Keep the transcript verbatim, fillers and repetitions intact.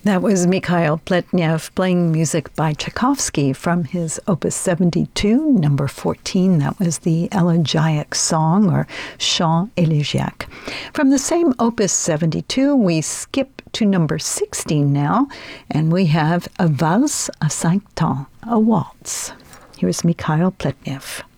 That was Mikhail Pletnev playing music by Tchaikovsky from his Opus seventy-two, number fourteen. That was the Elegiac Song, or Chant Élégiaque. From the same Opus seventy-two, we skip to number sixteen now, and we have a valse à cinq temps, a waltz. Here's Mikhail Pletnev.